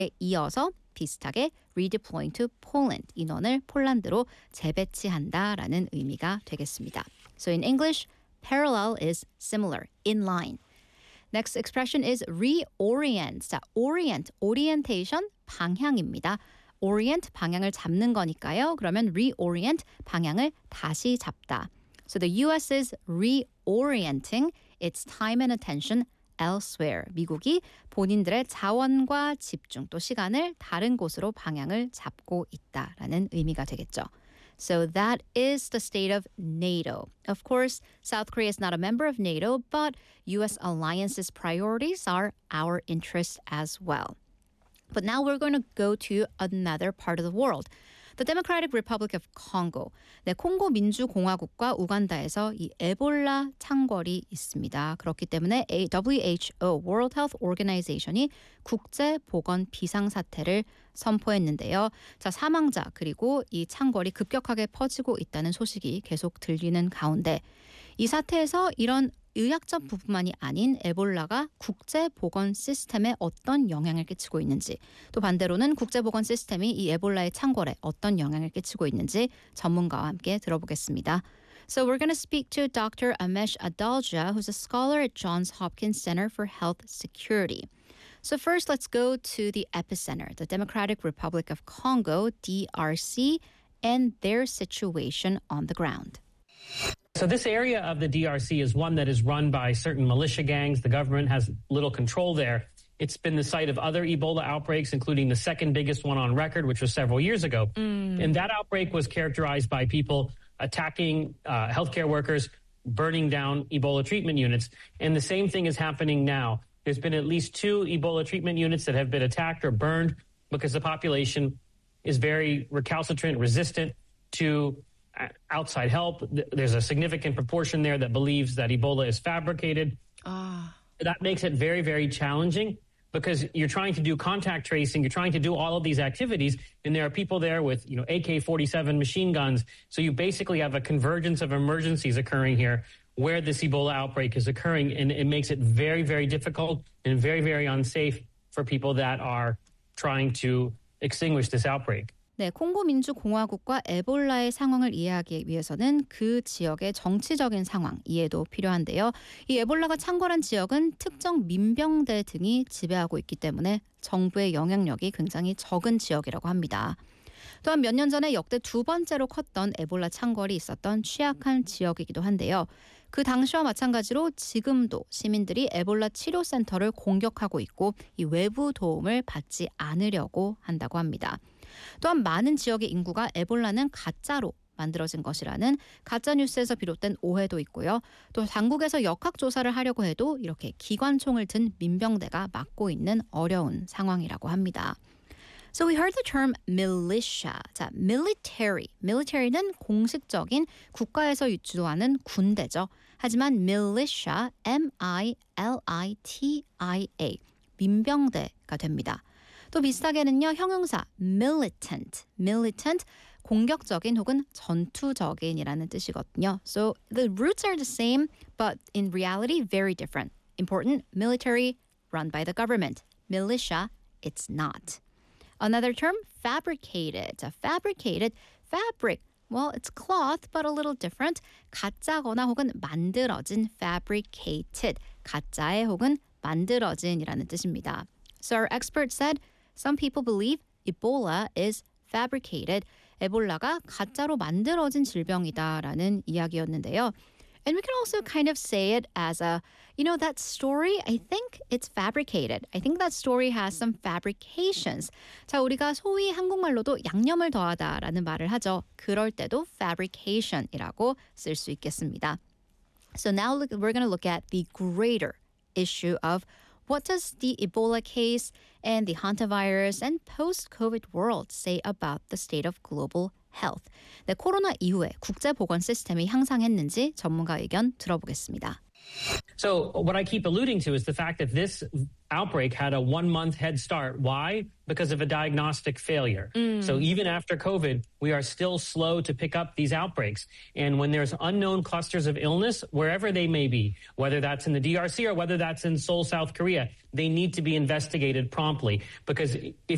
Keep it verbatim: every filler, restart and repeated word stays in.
이어서 비슷하게 redeploying to Poland, 인원을 폴란드로 재배치한다라는 의미가 되겠습니다. So in English, parallel is similar, in line. Next expression is reorient. 자, orient, orientation, 방향입니다. orient, 방향을 잡는 거니까요. 그러면 reorient, 방향을 다시 잡다. So the U S is reorienting its time and attention elsewhere. 미국이 본인들의 자원과 집중 또 시간을 다른 곳으로 방향을 잡고 있다라는 의미가 되겠죠. So that is the state of NATO. Of course, South Korea is not a member of NATO, but U S alliance's priorities are our interests as well. But now we're going to go to another part of the world. The Democratic Republic of Congo. 네, 콩고 민주공화국과 우간다에서 이 에볼라 창궐이 있습니다. 그렇기 때문에 W H O, World Health Organization이 국제 보건 비상사태를 선포했는데요. 자, 사망자 그리고 이 창궐이 급격하게 퍼지고 있다는 소식이 계속 들리는 가운데 이 사태에서 이런 의학적 부분만이 아닌 에볼라가 국제보건 시스템에 어떤 영향을 끼치고 있는지 또 반대로는 국제보건 시스템이 이 에볼라의 창궐에 어떤 영향을 끼치고 있는지 전문가와 함께 들어보겠습니다. So we're going to speak to Doctor Amesh Adalja, who's a scholar at Johns Hopkins Center for Health Security. So first, let's go to the epicenter, the Democratic Republic of Congo, D R C, and their situation on the ground. So this area of the D R C is one that is run by certain militia gangs. The government has little control there. It's been the site of other Ebola outbreaks, including the second biggest one on record, which was several years ago. Mm. And that outbreak was characterized by people attacking uh, healthcare workers, burning down Ebola treatment units. And the same thing is happening now. There's been at least two Ebola treatment units that have been attacked or burned because the population is very recalcitrant, resistant to outside help. There's a significant proportion there that believes that Ebola is fabricated. Ah. That makes it very, very challenging because you're trying to do contact tracing, you're trying to do all of these activities, and there are people there with, you know, A K forty-seven machine guns. So you basically have a convergence of emergencies occurring here where this Ebola outbreak is occurring, and it makes it very, very difficult and very, very unsafe for people that are trying to extinguish this outbreak. 네, 콩고 민주공화국과 에볼라의 상황을 이해하기 위해서는 그 지역의 정치적인 상황 이해도 필요한데요. 이 에볼라가 창궐한 지역은 특정 민병대 등이 지배하고 있기 때문에 정부의 영향력이 굉장히 적은 지역이라고 합니다. 또한 몇 년 전에 역대 두 번째로 컸던 에볼라 창궐이 있었던 취약한 지역이기도 한데요. 그 당시와 마찬가지로 지금도 시민들이 에볼라 치료센터를 공격하고 있고 이 외부 도움을 받지 않으려고 한다고 합니다. 또한 많은 지역의 인구가 에볼라는 가짜로 만들어진 것이라는 가짜뉴스에서 비롯된 오해도 있고요. 또 당국에서 역학조사를 하려고 해도 이렇게 기관총을 든 민병대가 막고 있는 어려운 상황이라고 합니다. So we heard the term militia. 자, military. military는 공식적인 국가에서 주도하는 군대죠. 하지만 militia, M I L I T I A, 민병대가 됩니다. 또 비슷하게는요, 형용사 militant, militant, 공격적인 혹은 전투적인이라는 뜻이거든요. So the roots are the same, but in reality, very different. Important, military, run by the government. Militia, it's not. Another term, fabricated. 자, fabricated, fabric. Well, it's cloth, but a little different. 가짜거나 혹은 만들어진, fabricated. 가짜의 혹은 만들어진이라는 뜻입니다. So our expert said, some people believe Ebola is fabricated. 에볼라가 가짜로 만들어진 질병이다라는 이야기였는데요. And we can also kind of say it as a, you know, that story, I think it's fabricated. I think that story has some fabrications. 자, 우리가 소위 한국말로도 양념을 더하다라는 말을 하죠. 그럴 때도 fabrication이라고 쓸 수 있겠습니다. So now look, we're going to look at the greater issue of what does the Ebola case and the hantavirus and post-COVID world say about the state of global health? 네, 코로나 이후에 국제 보건 시스템이 향상했는지 전문가 의견 들어보겠습니다. So what I keep alluding to is the fact that this outbreak had a one-month head start. Why? Because of a diagnostic failure. Mm. So even after COVID, we are still slow to pick up these outbreaks. And when there's unknown clusters of illness, wherever they may be, whether that's in the D R C or whether that's in Seoul, South Korea, they need to be investigated promptly. Because if